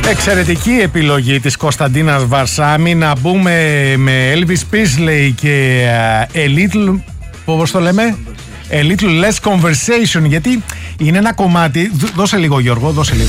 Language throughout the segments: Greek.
Εξαιρετική επιλογή της Κωνσταντίνας Βαρσάμι να μπούμε με Elvis Presley και a little, πώς το λέμε, a little less conversation, γιατί είναι ένα κομμάτι, δώσε λίγο Γιώργο, δώσε λίγο.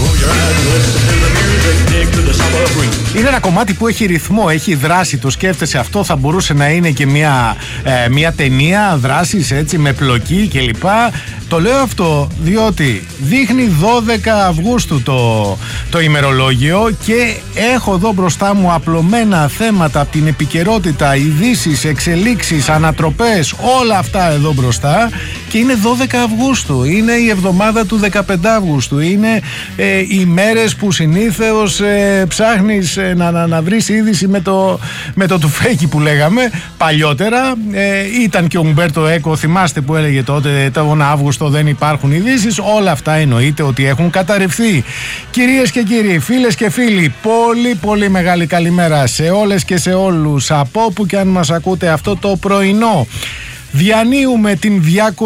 Είναι ένα κομμάτι που έχει ρυθμό, έχει δράση, το σκέφτεσαι, αυτό θα μπορούσε να είναι και μια ταινία δράσης έτσι με πλοκή κλπ. Το λέω αυτό διότι δείχνει 12 Αυγούστου το ημερολόγιο και έχω εδώ μπροστά μου απλωμένα θέματα από την επικαιρότητα, ειδήσεις, εξελίξεις, ανατροπές, όλα αυτά εδώ μπροστά και είναι 12 Αυγούστου, είναι η εβδομάδα του 15 Αυγούστου, είναι οι μέρες που συνήθως ψάχνεις να βρεις είδηση με το τουφέκι που λέγαμε παλιότερα. Ήταν και ο Ουμπέρτο Έκο, θυμάστε που έλεγε τότε τον Αύγουστο δεν υπάρχουν ειδήσεις. Όλα αυτά εννοείται ότι έχουν καταρρευθεί. Κυρίες και κύριοι, φίλες και φίλοι, πολύ πολύ μεγάλη καλημέρα σε όλες και σε όλους από όπου και αν μας ακούτε αυτό το πρωινό. Διανύουμε την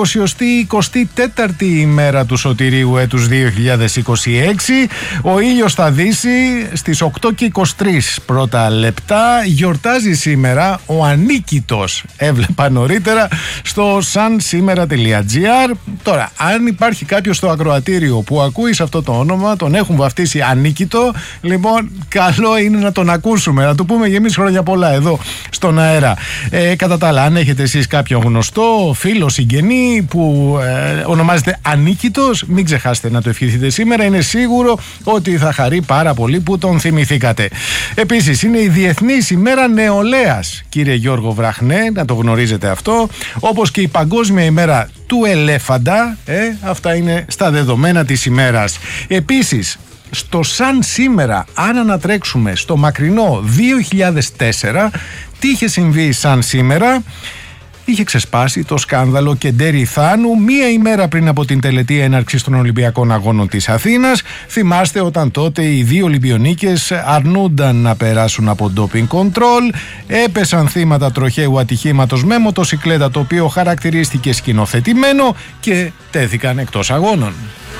224η ημέρα του Σωτηρίου έτους 2026. Ο ήλιος θα δύσει στις 8:23 πρώτα λεπτά. Γιορτάζει σήμερα ο Ανίκητος. Έβλεπα νωρίτερα στο sunsimera.gr. Τώρα, αν υπάρχει κάποιος στο ακροατήριο που ακούει σε αυτό το όνομα, τον έχουν βαφτίσει Ανίκητο, λοιπόν, καλό είναι να τον ακούσουμε, να του πούμε και εμείς χρόνια πολλά εδώ στον αέρα. Κατά τα άλλα, αν έχετε εσείς κάποιον γνωστό, φίλο, συγγενή που ονομάζεται Ανίκητος, μην ξεχάσετε να το ευχηθείτε σήμερα. Είναι σίγουρο ότι θα χαρεί πάρα πολύ που τον θυμηθήκατε. Επίσης, είναι η Διεθνής ημέρα νεολαίας, κύριε Γιώργο Βραχνέ, να το γνωρίζετε αυτό, όπως και η Παγκόσμια ημέρα του ελέφαντα. Αυτά είναι στα δεδομένα της ημέρας. Επίσης, στο σαν σήμερα, αν ανατρέξουμε στο μακρινό 2004, τι είχε συμβεί σαν σήμερα? Είχε ξεσπάσει το σκάνδαλο Κεντέρι Θάνου μία ημέρα πριν από την τελετή έναρξης των Ολυμπιακών Αγώνων της Αθήνας. Θυμάστε όταν τότε οι δύο Ολυμπιονίκες αρνούνταν να περάσουν από ντόπινγκ κοντρόλ, έπεσαν θύματα τροχαίου ατυχήματος με μοτοσικλέτα, το οποίο χαρακτηρίστηκε σκηνοθετημένο, και τέθηκαν εκτός αγώνων.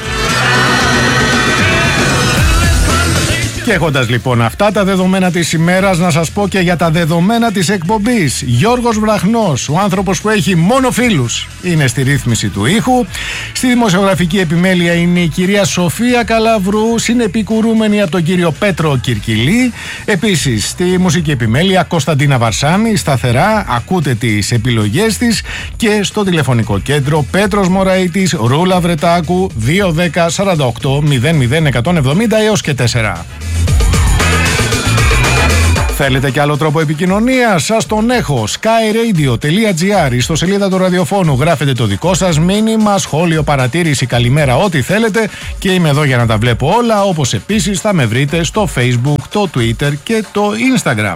Και έχοντας λοιπόν αυτά τα δεδομένα της ημέρας, να σας πω και για τα δεδομένα της εκπομπής. Γιώργος Βραχνός, ο άνθρωπος που έχει μόνο φίλους, είναι στη ρύθμιση του ήχου. Στη δημοσιογραφική επιμέλεια είναι η κυρία Σοφία Καλαβρού, συνεπικουρούμενη από τον κύριο Πέτρο Κυρκυλή. Επίσης στη μουσική επιμέλεια Κωνσταντίνα Βαρσάμι, σταθερά ακούτε τις επιλογές της. Και στο τηλεφωνικό κέντρο Πέτρος Μωραΐτης, Ρούλα Βρετάκου, 210 48 00 170 έως και 4. Θέλετε κι άλλο τρόπο επικοινωνίας? Σας τον έχω. skyradio.gr. Στο σελίδα του ραδιοφώνου γράφετε το δικό σας μήνυμα, σχόλιο, παρατήρηση, καλημέρα, ό,τι θέλετε, και είμαι εδώ για να τα βλέπω όλα, όπως επίσης θα με βρείτε στο Facebook, το Twitter και το Instagram.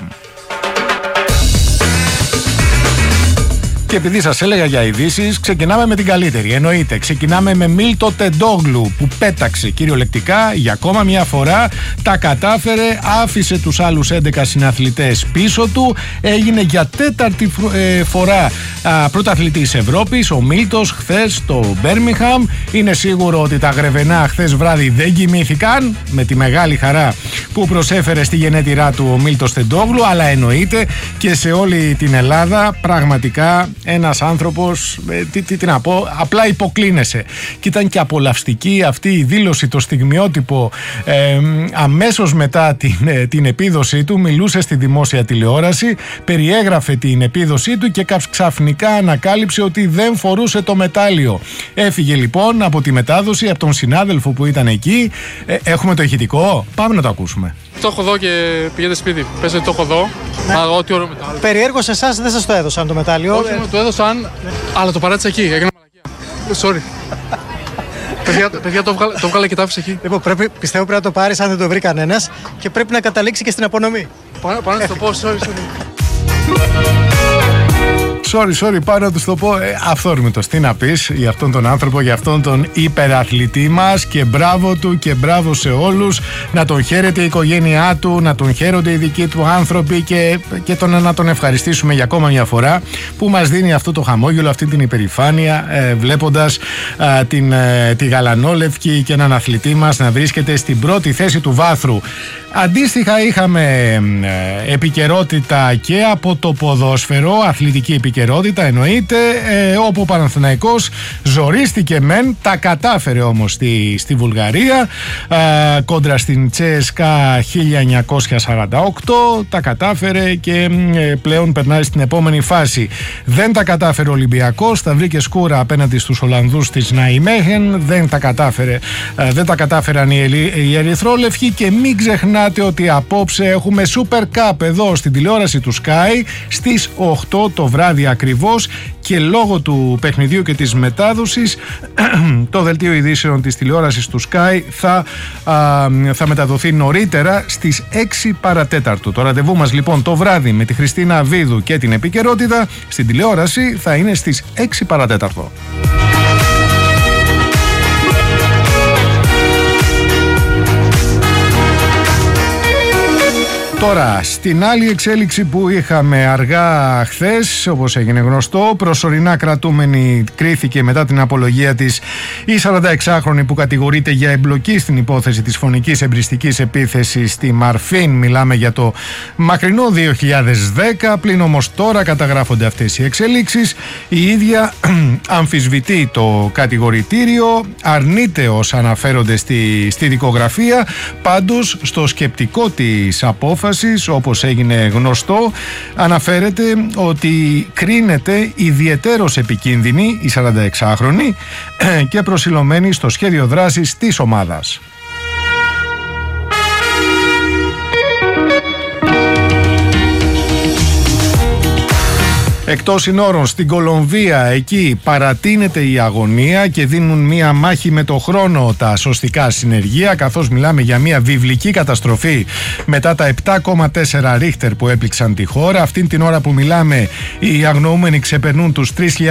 Και επειδή σας έλεγα για ειδήσεις, ξεκινάμε με την καλύτερη. Εννοείται, ξεκινάμε με Μίλτο Τεντόγλου, που πέταξε κυριολεκτικά για ακόμα μια φορά. Τα κατάφερε, άφησε τους άλλους 11 συναθλητές πίσω του. Έγινε για τέταρτη φορά πρωταθλητής Ευρώπης ο Μίλτος χθες στο Μπέρμιγχαμ. Είναι σίγουρο ότι τα γρεβενά χθες βράδυ δεν κοιμήθηκαν με τη μεγάλη χαρά που προσέφερε στη γενέτειρά του ο Μίλτος Τεντόγλου, αλλά εννοείται και σε όλη την Ελλάδα. Πραγματικά ένας άνθρωπος, τι να πω, απλά υποκλίνεσαι. Και ήταν και απολαυστική αυτή η δήλωση, το στιγμιότυπο, αμέσως μετά την επίδοσή του. Μιλούσε στη δημόσια τηλεόραση, περιέγραφε την επίδοσή του και ξαφνικά ανακάλυψε ότι δεν φορούσε το μετάλλιο. Έφυγε λοιπόν από τη μετάδοση, από τον συνάδελφο που ήταν εκεί. Έχουμε το ηχητικό, πάμε να το ακούσουμε. Το έχω δω και πηγαίνετε σπίτι. Πες ότι το έχω δω. Ό,τι ωραίο μετάλλιο. Περιέργω σε εσάς δεν σας το έδωσαν το μετάλλιο. Όχι, μου το έδωσαν, αλλά το παράτησα εκεί. Έκανα μαλακία. Sorry. Παιδιά, το βγάλε και το άφησε εκεί. Λοιπόν, πιστεύω πρέπει να το πάρεις αν δεν το βρει κανένας και πρέπει να καταλήξει και στην απονομή. Πάνω να το πω, sorry. Sorry, πάνω να τους το πω. Αυθόρμητος, τι να πεις για αυτόν τον άνθρωπο, για αυτόν τον υπεραθλητή μας, και μπράβο του και μπράβο σε όλους. Να τον χαίρεται η οικογένειά του, να τον χαίρονται οι δικοί του άνθρωποι και να τον ευχαριστήσουμε για ακόμα μια φορά που μας δίνει αυτό το χαμόγελο, αυτή την υπερηφάνεια, βλέποντας τη γαλανόλευκη και έναν αθλητή μας να βρίσκεται στην πρώτη θέση του βάθρου. Αντίστοιχα είχαμε επικαιρότητα και από το ποδόσφαιρο, αθλητική επικαιρότητα εννοείται, όπου ο Παναθηναϊκός ζορίστηκε μεν, τα κατάφερε όμως στη Βουλγαρία, κόντρα στην CSKA 1948, τα κατάφερε και πλέον περνάει στην επόμενη φάση. Δεν τα κατάφερε ο Ολυμπιακός, τα βρήκε σκούρα απέναντι στους Ολλανδούς της Ναϊμέχεν, δεν τα κατάφεραν οι Ερυθρόλευκοι, και μην ξεχνάτε ότι απόψε έχουμε Super Cup εδώ στην τηλεόραση του Sky στις 8 το βράδυ ακριβώς, και λόγω του παιχνιδιού και της μετάδοσης το δελτίο ειδήσεων της τηλεόρασης του Sky θα μεταδοθεί νωρίτερα στις 6 παρατέταρτο. Το ραντεβού μας λοιπόν το βράδυ με τη Χριστίνα Αβίδου και την επικαιρότητα στην τηλεόραση θα είναι στις 6 παρατέταρτο. Τώρα, στην άλλη εξέλιξη που είχαμε αργά χθες, όπως έγινε γνωστό, προσωρινά κρατούμενη κρίθηκε μετά την απολογία της η 46χρονη που κατηγορείται για εμπλοκή στην υπόθεση της φωνικής εμπριστικής επίθεσης στη Μαρφίν. Μιλάμε για το μακρινό 2010, πλην όμως τώρα καταγράφονται αυτές οι εξελίξεις. Η ίδια αμφισβητεί το κατηγορητήριο, αρνείται όσα αναφέρονται στη δικογραφία, πάντως στο σκεπτικό της απόφασης, όπως έγινε γνωστό, αναφέρεται ότι κρίνεται ιδιαιτέρως επικίνδυνη η 46χρονη και προσιλωμένη στο σχέδιο δράσης της ομάδας. Εκτός συνόρων, στην Κολομβία, εκεί παρατείνεται η αγωνία και δίνουν μία μάχη με το χρόνο τα σωστικά συνεργεία, καθώς μιλάμε για μία βιβλική καταστροφή μετά τα 7,4 ρίχτερ που έπληξαν τη χώρα. Αυτήν την ώρα που μιλάμε οι αγνοούμενοι ξεπερνούν τους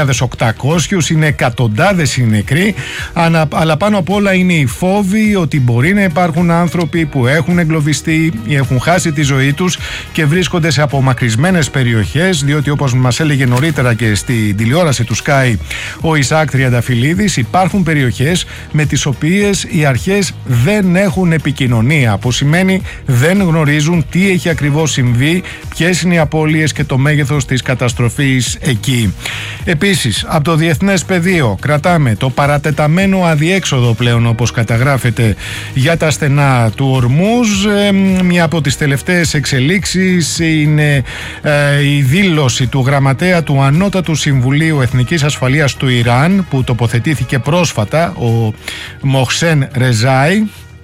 3.800, είναι εκατοντάδες οι νεκροί, αλλά πάνω απ' όλα είναι οι φόβοι ότι μπορεί να υπάρχουν άνθρωποι που έχουν εγκλωβιστεί ή έχουν χάσει τη ζωή τους και βρίσκονται σε απομακρυσμένες περιοχές, διότι όπως μας έλεγε νωρίτερα και στη τηλεόραση του Sky ο Ισαάκ Τριανταφυλλίδης, υπάρχουν περιοχές με τις οποίες οι αρχές δεν έχουν επικοινωνία, που σημαίνει δεν γνωρίζουν τι έχει ακριβώς συμβεί, ποιες είναι οι απώλειες και το μέγεθος της καταστροφής εκεί. Επίσης, από το διεθνές πεδίο κρατάμε το παρατεταμένο αδιέξοδο πλέον, όπως καταγράφεται, για τα στενά του Ορμούζ. Μια από τις τελευταίες εξελίξεις είναι η δήλωση του γραμματέα του Ανώτατου Συμβουλίου Εθνικής Ασφαλείας του Ιράν, που τοποθετήθηκε πρόσφατα, ο Μοχσέν Ρεζάι,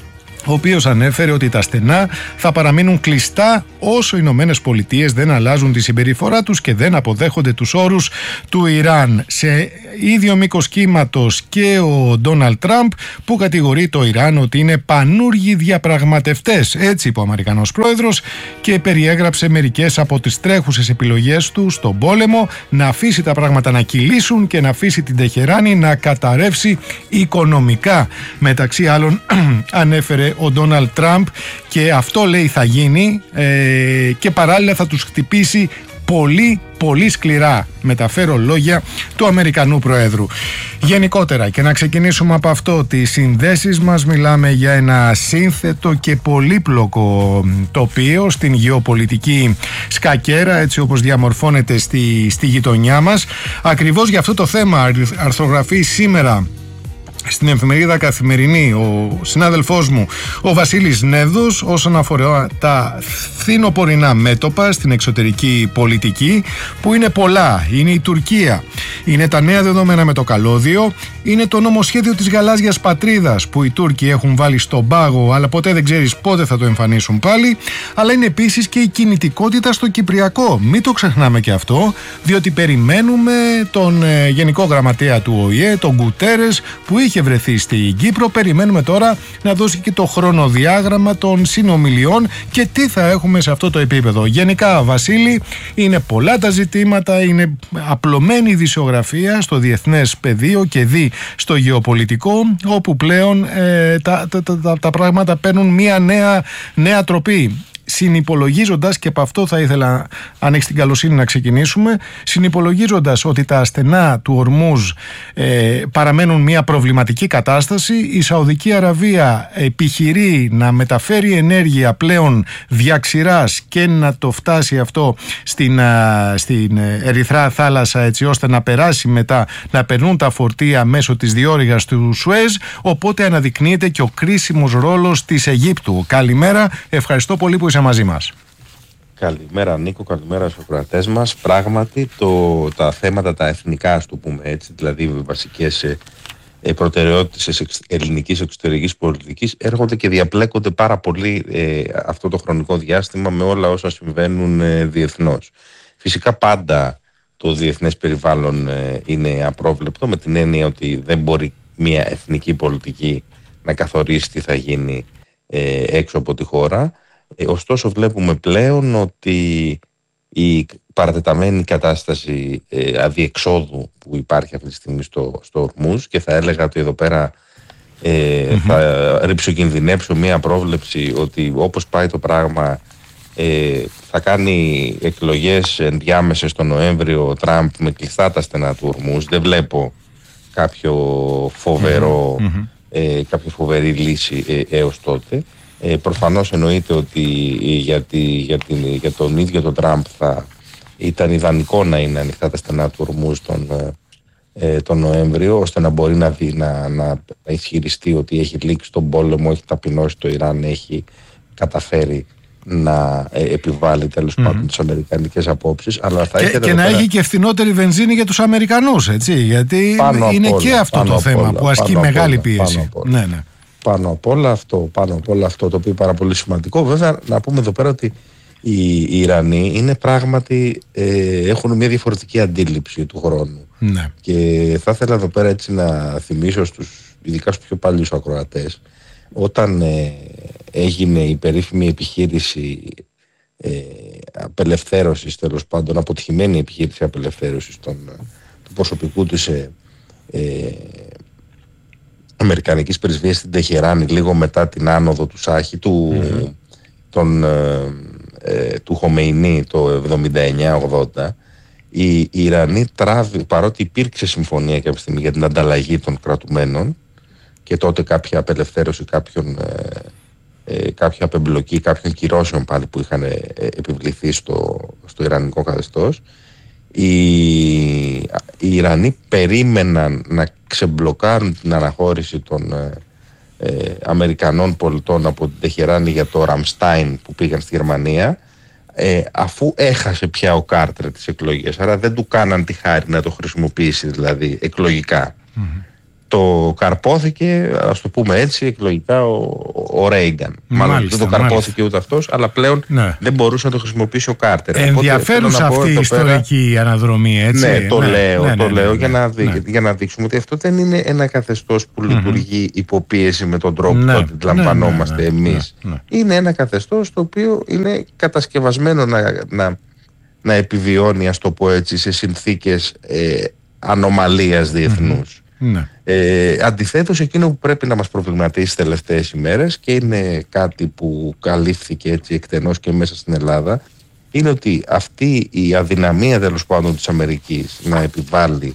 ο οποίος ανέφερε ότι τα στενά θα παραμείνουν κλειστά όσο οι Ηνωμένες Πολιτείες δεν αλλάζουν τη συμπεριφορά τους και δεν αποδέχονται τους όρους του Ιράν. Σε ίδιο μήκος κύματος και ο Ντόναλντ Τραμπ, που κατηγορεί το Ιράν ότι είναι πανούργοι διαπραγματευτές, έτσι είπε ο Αμερικανός πρόεδρος, και περιέγραψε μερικές από τις τρέχουσες επιλογές του στον πόλεμο, να αφήσει τα πράγματα να κυλήσουν και να αφήσει την Τεχεράνη να καταρρεύσει οικονομικά. Μεταξύ άλλων ανέφερε ο Ντόναλντ Τραμπ, και αυτό λέει θα γίνει, και παράλληλα θα τους χτυπήσει πολύ πολύ σκληρά, μεταφέρω λόγια του Αμερικανού Προέδρου. Γενικότερα, και να ξεκινήσουμε από αυτό, τις συνδέσεις μας, μιλάμε για ένα σύνθετο και πολύπλοκο τοπίο στην γεωπολιτική σκακέρα, έτσι όπως διαμορφώνεται στη γειτονιά μας. Ακριβώς για αυτό το θέμα αρθρογραφεί σήμερα στην εφημερίδα Καθημερινή ο συνάδελφός μου ο Βασίλης Νέδος όσον αφορά τα φθινοπορεινά μέτωπα στην εξωτερική πολιτική, που είναι πολλά. Είναι η Τουρκία, είναι τα νέα δεδομένα με το καλώδιο, είναι το νομοσχέδιο της γαλάζιας πατρίδας που οι Τούρκοι έχουν βάλει στον πάγο, αλλά ποτέ δεν ξέρεις πότε θα το εμφανίσουν πάλι, αλλά είναι επίσης και η κινητικότητα στο Κυπριακό. Μην το ξεχνάμε και αυτό, διότι περιμένουμε τον Γενικό Γραμματέα του ΟΗΕ, τον Γκουτέρες, που είχε είχε βρεθεί στην Κύπρο. Περιμένουμε τώρα να δώσει και το χρονοδιάγραμμα των συνομιλιών και τι θα έχουμε σε αυτό το επίπεδο. Γενικά, Βασίλη, είναι πολλά τα ζητήματα, είναι απλωμένη η δισογραφία στο διεθνές πεδίο και δι στο γεωπολιτικό, όπου πλέον τα πράγματα παίρνουν μια νέα τροπή. Συνυπολογίζοντας, και από αυτό θα ήθελα, αν έχεις την καλοσύνη, να ξεκινήσουμε, συνυπολογίζοντας ότι τα στενά του Ορμούζ παραμένουν μια προβληματική κατάσταση, η Σαουδική Αραβία επιχειρεί να μεταφέρει ενέργεια πλέον διαξηράς και να το φτάσει αυτό στην Ερυθρά θάλασσα, έτσι ώστε να περάσει μετά, να περνούν τα φορτία μέσω της διόρυγας του Σουέζ, οπότε αναδεικνύεται και ο κρίσιμος ρόλος της Αιγύπτου. Καλημέρα, ευχαριστώ πολύ που είσαι μαζί μας. Καλημέρα Νίκο, καλημέρα στους ακροατές μας. Πράγματι τα θέματα τα εθνικά, ας το πούμε έτσι, δηλαδή οι βασικές προτεραιότητες της ελληνικής εξωτερικής πολιτικής έρχονται και διαπλέκονται πάρα πολύ αυτό το χρονικό διάστημα με όλα όσα συμβαίνουν διεθνώς. Φυσικά πάντα το διεθνές περιβάλλον είναι απρόβλεπτο, με την έννοια ότι δεν μπορεί μια εθνική πολιτική να καθορίσει τι θα γίνει έξω από τη χώρα. Ωστόσο βλέπουμε πλέον ότι η παρατεταμένη κατάσταση αδιεξόδου που υπάρχει αυτή τη στιγμή στο Ορμούζ, και θα έλεγα ότι εδώ πέρα θα ρυψοκινδυνεύσω μια πρόβλεψη ότι όπως πάει το πράγμα θα κάνει εκλογές ενδιάμεσες τον Νοέμβριο ο Τραμπ με κλειστά τα στενά του Ορμούζ. Δεν βλέπω κάποιο κάποια φοβερή λύση έως τότε. Προφανώς εννοείται ότι για τον ίδιο τον Τραμπ θα ήταν ιδανικό να είναι ανοιχτά τα στενά του Ορμούζ τον Νοέμβριο, ώστε να μπορεί να ισχυριστεί ότι έχει λήξει τον πόλεμο, έχει ταπεινώσει το Ιράν, έχει καταφέρει να επιβάλλει τέλος πάντων τις αμερικανικές απόψεις. Αλλά θα και να έχει και φθηνότερη βενζίνη για τους Αμερικανούς, έτσι, γιατί είναι και αυτό το θέμα που ασκεί μεγάλη πίεση. Ναι. Πάνω απ' όλα αυτό το οποίο είναι πάρα πολύ σημαντικό. Βέβαια να πούμε εδώ πέρα ότι οι Ιρανοί είναι πράγματι έχουν μια διαφορετική αντίληψη του χρόνου. Ναι. Και θα ήθελα εδώ πέρα έτσι να θυμίσω ειδικά στους πιο παλιούς ακροατές, όταν έγινε η περίφημη επιχείρηση απελευθέρωσης, τέλος πάντων αποτυχημένη επιχείρηση απελευθέρωσης του προσωπικού της αμερικανικής πρεσβείας στην Τεχεράνη, λίγο μετά την άνοδο του Σάχη, του Χομεϊνί το 79-80, οι Ιρανοί παρότι υπήρξε συμφωνία κάποια στιγμή για την ανταλλαγή των κρατουμένων και τότε κάποια απελευθέρωση κάποια απεμπλοκή κάποιων κυρώσεων πάλι που είχαν επιβληθεί στο ιρανικό καθεστώς, οι Ιρανοί περίμεναν να ξεμπλοκάρουν την αναχώρηση των Αμερικανών πολιτών από την Τεχεράνη για το Ραμστάιν που πήγαν στη Γερμανία, αφού έχασε πια ο Κάρτερ τις εκλογές, άρα δεν του κάναν τη χάρη να το χρησιμοποιήσει δηλαδή εκλογικά. Το καρπόθηκε, ας το πούμε έτσι, εκλογικά ο Ρέιγκαν. Μάλλον δεν το καρπόθηκε ούτε αυτός, αλλά πλέον δεν μπορούσε να το χρησιμοποιήσει ο Κάρτερ. Ενδιαφέρουσα αυτή η ιστορική αναδρομή, έτσι. Ναι, το λέω για να δείξουμε ότι αυτό δεν είναι ένα καθεστώς που λειτουργεί υποπίεση με τον τρόπο που αντιλαμβανόμαστε εμείς. Είναι ένα καθεστώς το οποίο είναι κατασκευασμένο να επιβιώνει, ας το πω έτσι, σε συνθήκες ανομαλίας διεθνούς. Αντιθέτως, εκείνο που πρέπει να μας προβληματίσει τις τελευταίες ημέρες, και είναι κάτι που καλύφθηκε έτσι εκτενώς και μέσα στην Ελλάδα, είναι ότι αυτή η αδυναμία τέλος πάντων της Αμερικής να επιβάλλει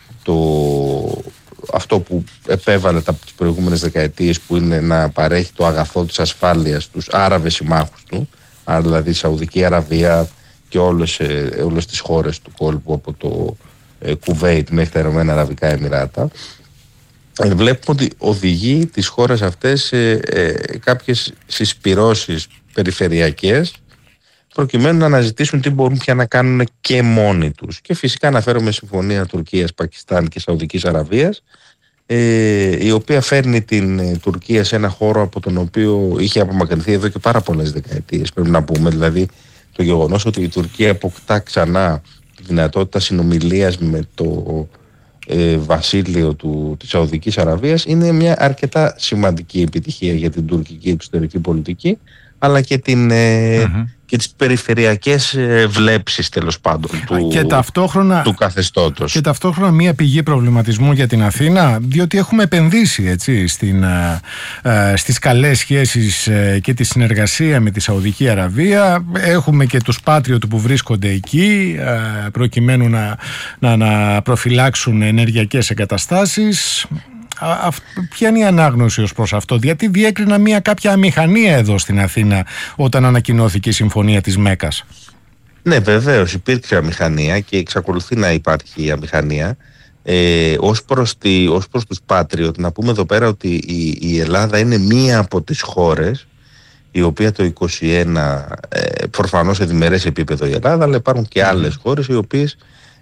αυτό που επέβαλε τις προηγούμενες δεκαετίες, που είναι να παρέχει το αγαθό της ασφάλειας στους Άραβες συμμάχους του, άρα δηλαδή Σαουδική Αραβία και όλες τις χώρες του κόλπου από το Κουβέιτ μέχρι τα Ηνωμένα Αραβικά Εμιράτα, βλέπουμε ότι οδηγεί τις χώρες αυτές σε κάποιες συσπυρώσεις περιφερειακές, προκειμένου να αναζητήσουν τι μπορούν πια να κάνουν και μόνοι τους. Και φυσικά αναφέρομαι συμφωνία Τουρκίας, Πακιστάν και Σαουδικής Αραβίας, η οποία φέρνει την Τουρκία σε ένα χώρο από τον οποίο είχε απομακρυνθεί εδώ και πάρα πολλές δεκαετίες, πρέπει να πούμε. Δηλαδή το γεγονός ότι η Τουρκία αποκτά ξανά τη δυνατότητα συνομιλίας με το βασίλειο της Σαουδικής Αραβίας είναι μια αρκετά σημαντική επιτυχία για την τουρκική εξωτερική πολιτική, αλλά και και τις περιφερειακές βλέψεις τέλος πάντων του καθεστώτος. Και ταυτόχρονα μια πηγή προβληματισμού για την Αθήνα, διότι έχουμε επενδύσει έτσι, στις καλές σχέσεις και τη συνεργασία με τη Σαουδική Αραβία. Έχουμε και τους Patriot που βρίσκονται εκεί προκειμένου να προφυλάξουν ενεργειακές εγκαταστάσεις. Ποια είναι η ανάγνωση ως προς αυτό? Γιατί διέκρινα μια κάποια αμηχανία εδώ στην Αθήνα όταν ανακοινώθηκε η Συμφωνία της Μέκας. Ναι, βεβαίως υπήρξε αμηχανία και εξακολουθεί να υπάρχει αμηχανία. Ως προς τους Patriot, να πούμε εδώ πέρα ότι η Ελλάδα είναι μία από τις χώρες η οποία το 2021 προφανώς σε διμερές επίπεδο η Ελλάδα, αλλά υπάρχουν και άλλες χώρες οι οποίες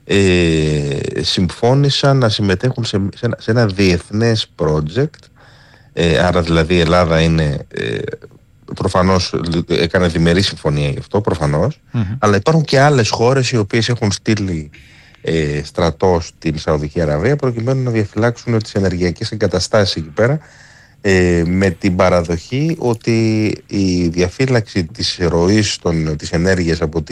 συμφώνησαν να συμμετέχουν σε ένα διεθνές project. Άρα δηλαδή η Ελλάδα είναι προφανώς έκανε διμερή συμφωνία γι' αυτό προφανώς, αλλά υπάρχουν και άλλες χώρες οι οποίες έχουν στείλει στρατό στην Σαουδική Αραβία προκειμένου να διαφυλάξουν τις ενεργειακές εγκαταστάσεις εκεί πέρα, με την παραδοχή ότι η διαφύλαξη της ροής της ενέργειας από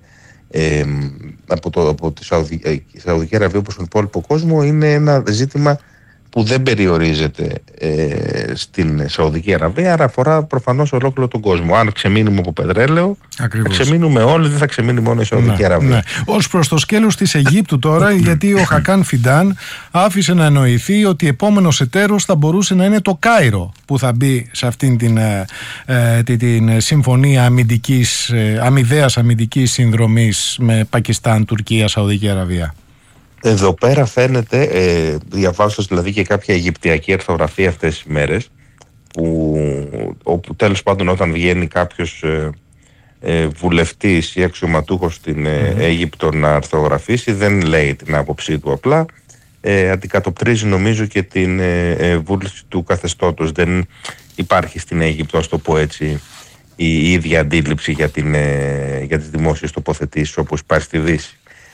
τη Σαουδική Αραβία όπως τον υπόλοιπο κόσμο είναι ένα ζήτημα που δεν περιορίζεται στην Σαουδική Αραβία, άρα αφορά προφανώς ολόκληρο τον κόσμο. Αν ξεμείνουμε από πετρέλαιο, θα ξεμείνουμε όλοι, δεν θα ξεμείνει μόνο η Σαουδική Αραβία. Ναι. Ως προς το σκέλος της Αιγύπτου τώρα, γιατί ο Χακάν Φιντάν άφησε να εννοηθεί ότι επόμενος εταίρος θα μπορούσε να είναι το Κάιρο που θα μπει σε αυτήν την συμφωνία αμοιβαίας αμυντικής συνδρομής με Πακιστάν, Τουρκία, Σαουδική Αραβία. Εδώ πέρα φαίνεται, διαβάζοντας δηλαδή και κάποια αιγυπτιακή ερθογραφία αυτές τις μέρες, όπου τέλος πάντων όταν βγαίνει κάποιος βουλευτής ή αξιωματούχος στην Αίγυπτο να αρθογραφήσει, δεν λέει την άποψή του απλά, αντικατοπτρίζει νομίζω και την βούληση του καθεστώτος. Δεν υπάρχει στην Αίγυπτο, ας το πω έτσι, η ίδια αντίληψη για τις δημόσιες τοποθετήσεις όπως υπάρχει στη Δύση.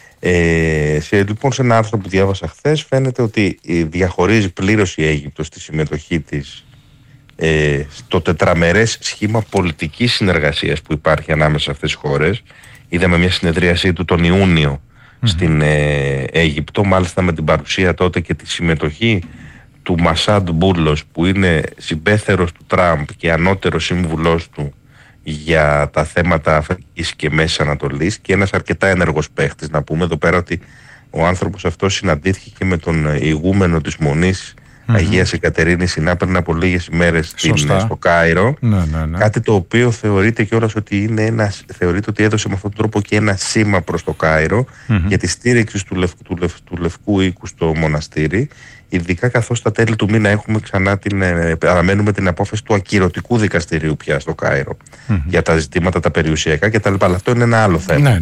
Λοιπόν, σε ένα άρθρο που διάβασα χθες φαίνεται ότι διαχωρίζει πλήρως η Αίγυπτος τη συμμετοχή της στο τετραμερές σχήμα πολιτικής συνεργασίας που υπάρχει ανάμεσα σε αυτές τις χώρες. Είδαμε μια συνεδρίασή του τον Ιούνιο στην Αίγυπτο, μάλιστα με την παρουσία τότε και τη συμμετοχή του Μασάντ Μπούλος, που είναι συμπέθερος του Τραμπ και ανώτερος σύμβουλός του για τα θέματα Αφρικής και Μέσης Ανατολής και ένας αρκετά ενεργός παίχτης. Να πούμε εδώ πέρα ότι ο άνθρωπος αυτός συναντήθηκε και με τον ηγούμενο της Μονής Αγίας Εκατερίνης Σινά πριν από λίγες ημέρες στο Κάιρο. Κάτι το οποίο θεωρείται κιόλας ότι θεωρείται ότι έδωσε με αυτόν τον τρόπο και ένα σήμα προς το Κάιρο για τη στήριξη του Λευκού Οίκου στο μοναστήρι. Ειδικά καθώς στα τέλη του μήνα έχουμε ξανά αναμένουμε την απόφαση του ακυρωτικού δικαστηρίου πια στο Κάιρο για τα ζητήματα τα περιουσιακά κτλ. Αλλά αυτό είναι ένα άλλο θέμα.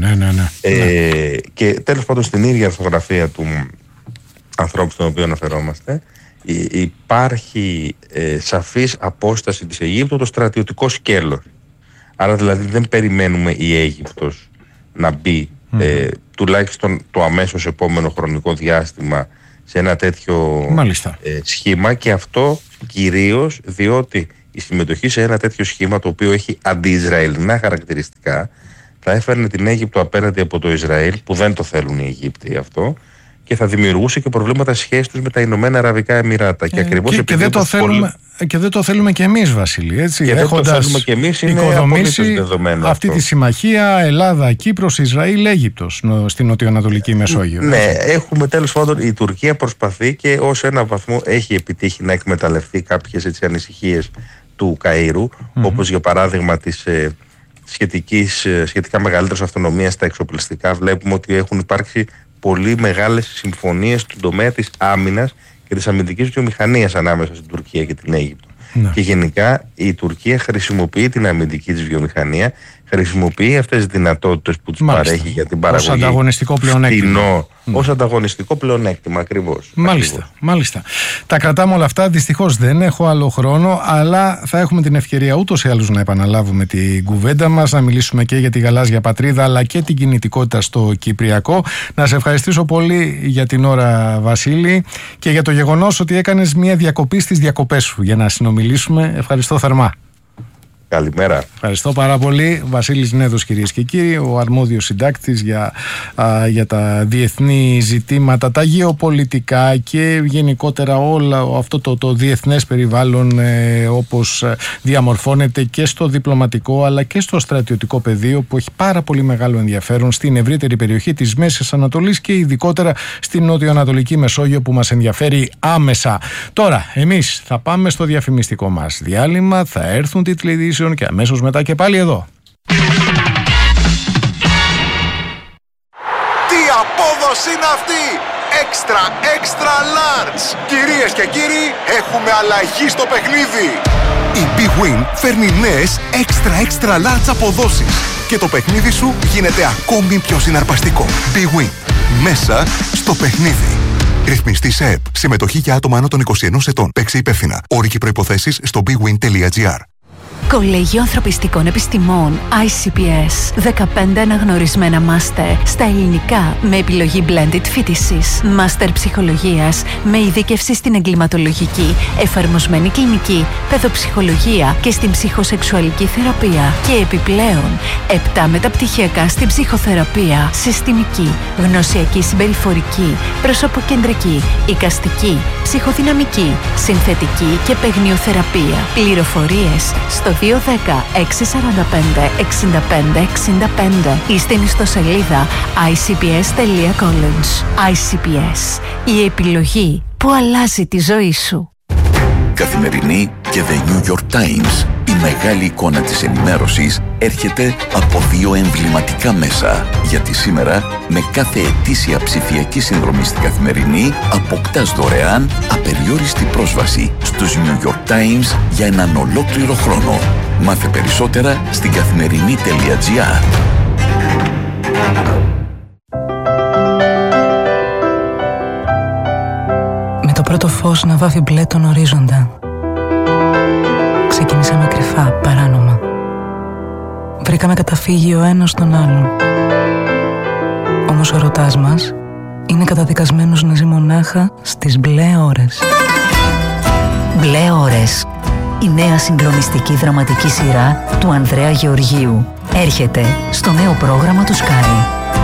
Και τέλος πάντων στην ίδια αρθογραφία του ανθρώπου στον οποίο αναφερόμαστε υπάρχει σαφής απόσταση της Αιγύπτου το στρατιωτικό σκέλος. Άρα δηλαδή δεν περιμένουμε η Αίγυπτος να μπει τουλάχιστον το αμέσως επόμενο χρονικό διάστημα σε ένα τέτοιο σχήμα, και αυτό κυρίως διότι η συμμετοχή σε ένα τέτοιο σχήμα το οποίο έχει αντι-Ισραηλινά χαρακτηριστικά θα έφερνε την Αίγυπτο απέναντι από το Ισραήλ, που δεν το θέλουν οι Αιγύπτιοι αυτό, και θα δημιουργούσε και προβλήματα σχέσης τους με τα Ηνωμένα Αραβικά Εμιράτα. Και δεν το θέλουμε και εμείς, Βασίλη, έτσι, έχοντας οικοδομήσει αυτή τη συμμαχία Ελλάδα-Κύπρος, Ισραήλ-Αίγυπτος στην νοτιοανατολική Μεσόγειο. Ναι, έχουμε τέλος πάντων, η Τουρκία προσπαθεί και ως ένα βαθμό έχει επιτύχει να εκμεταλλευτεί κάποιες ανησυχίες του Καΐρου, όπως για παράδειγμα της σχετικά μεγαλύτερης αυτονομίας στα εξοπλιστικά. Βλέπουμε ότι έχουν υπάρξει πολύ μεγάλες συμφωνίες στον τομέα της άμυνας και της αμυντικής βιομηχανίας ανάμεσα στην Τουρκία και την Αίγυπτο. Και γενικά η Τουρκία χρησιμοποιεί την αμυντική της βιομηχανία, χρησιμοποιεί αυτές τις δυνατότητες που τους παρέχει για την παραγωγή. Ως ανταγωνιστικό πλεονέκτημα. Ως ανταγωνιστικό πλεονέκτημα, ακριβώς. Μάλιστα. Τα κρατάμε όλα αυτά. Δυστυχώς δεν έχω άλλο χρόνο, αλλά θα έχουμε την ευκαιρία ούτως ή άλλως να επαναλάβουμε την κουβέντα μας, να μιλήσουμε και για τη γαλάζια πατρίδα, αλλά και την κινητικότητα στο Κυπριακό. Να σε ευχαριστήσω πολύ για την ώρα, Βασίλη, και για το γεγονός ότι έκανες μια διακοπή στις διακοπές σου για να συνομιλήσουμε. Ευχαριστώ θερμά. Καλημέρα. Ευχαριστώ πάρα πολύ. Βασίλης Νέδος, κυρίες και κύριοι, ο αρμόδιος συντάκτης για τα διεθνή ζητήματα, τα γεωπολιτικά και γενικότερα όλο αυτό το διεθνές περιβάλλον, όπως διαμορφώνεται και στο διπλωματικό αλλά και στο στρατιωτικό πεδίο, που έχει πάρα πολύ μεγάλο ενδιαφέρον στην ευρύτερη περιοχή της Μέσης Ανατολής και ειδικότερα στην νοτιοανατολική Μεσόγειο, που μας ενδιαφέρει άμεσα. Τώρα, εμείς θα πάμε στο διαφημιστικό μας διάλειμμα, θα έρθουν τίτλοι ειδήσεων και αμέσως μετά και πάλι εδώ. Τι απόδοση είναι αυτή! Extra large! Κυρίες και κύριοι, έχουμε αλλαγή στο παιχνίδι! Η Big Win φέρνει νέες extra large αποδόσεις και το παιχνίδι σου γίνεται ακόμη πιο συναρπαστικό. Big Win. Μέσα στο παιχνίδι. Ρυθμιστή σε ΕΠ. Συμμετοχή για άτομα άνω των 21 ετών. Παίξε υπεύθυνα. Όροι και προϋποθέσεις στο bigwin.gr. Κολέγιο Ανθρωπιστικών Επιστημών ICPS. 15 αναγνωρισμένα μάστερ στα ελληνικά με επιλογή blended φοιτησης. Μάστερ ψυχολογίας με ειδίκευση στην εγκληματολογική, εφαρμοσμένη κλινική, παιδοψυχολογία και στην ψυχοσεξουαλική θεραπεία. Και επιπλέον 7 μεταπτυχιακά στην ψυχοθεραπεία, συστημική, γνωσιακή συμπεριφορική, προσωποκεντρική, εικαστική, ψυχοδυναμική, συνθετική και παιγνιοθεραπεία. Πληροφορίες στο 210-645-65-65 ή στην ιστοσελίδα icps.college. ICPS. Η επιλογή που αλλάζει τη ζωή σου. Καθημερινή και The New York Times. Η μεγάλη εικόνα της ενημέρωσης έρχεται από 2 εμβληματικά μέσα. Γιατί σήμερα, με κάθε ετήσια ψηφιακή συνδρομή στην Καθημερινή, αποκτάς δωρεάν απεριόριστη πρόσβαση στους New York Times για έναν ολόκληρο χρόνο. Μάθε περισσότερα στην καθημερινή.gr. Με το πρώτο φως να βάφει μπλε τον ορίζοντα, ξεκινήσαμε κρυφά, παράνομα. Βρήκαμε καταφύγιο ο ένας στον άλλον. Όμως ο ερωτάς μας είναι καταδικασμένος να ζει μονάχα στις μπλε ώρες. Μπλε ώρες. Η νέα συγκλονιστική δραματική σειρά του Ανδρέα Γεωργίου έρχεται στο νέο πρόγραμμα του Sky.